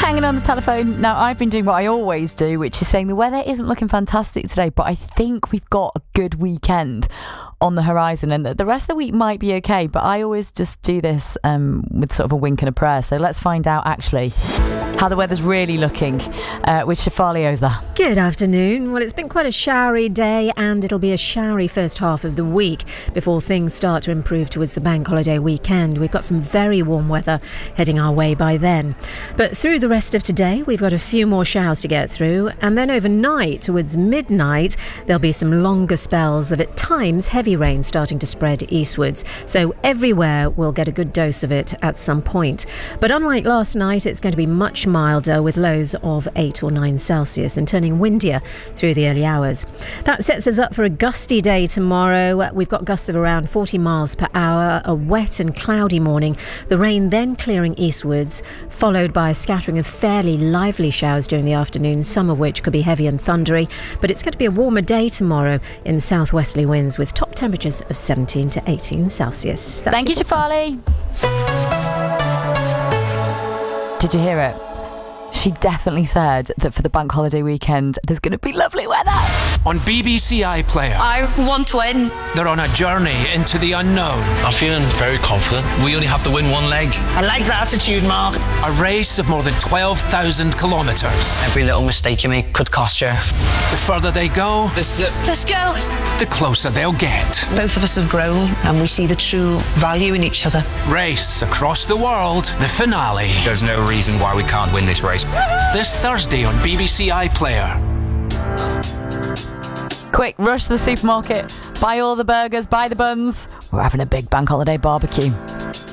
hanging on the telephone. Now, I've been doing what I always do, which is saying the weather isn't looking fantastic today, but I think we've got a good weekend on the horizon, and the rest of the week might be okay, but I always just do this with sort of a wink and a prayer. So let's find out actually how the weather's really looking with Shefali Oza. Good afternoon. Well, it's been quite a showery day, and it'll be a showery first half of the week before things start to improve towards the bank holiday weekend. We've got some very warm weather heading our way by then. But through the rest of today, we've got a few more showers to get through, and then overnight towards midnight, there'll be some longer spells of at times heavy rain starting to spread eastwards. So everywhere we'll get a good dose of it at some point. But unlike last night, it's going to be much milder with lows of 8 or 9 Celsius and turning windier through the early hours. That sets us up for a gusty day tomorrow. We've got gusts of around 40 miles per hour, a wet and cloudy morning, the rain then clearing eastwards, followed by a scattering of fairly lively showers during the afternoon, some of which could be heavy and thundery. But it's going to be a warmer day tomorrow in southwesterly winds with top temperatures of 17 to 18 Celsius. Thank you, Shefali. Did you hear it? She definitely said that for the bank holiday weekend, there's going to be lovely weather. On BBC iPlayer, I want to win. they're on a journey into the unknown. I'm feeling very confident. We only have to win one leg. I like the attitude, Mark. A race of more than 12,000 kilometres. Every little mistake you make could cost you. The further they go, This is it. Let's go. the closer they'll get. Both of us have grown and we see the true value in each other. Race across the world, the finale. There's no reason why we can't win this race. This Thursday on BBC iPlayer. Quick, rush to the supermarket, buy all the burgers, buy the buns. We're having a big bank holiday barbecue.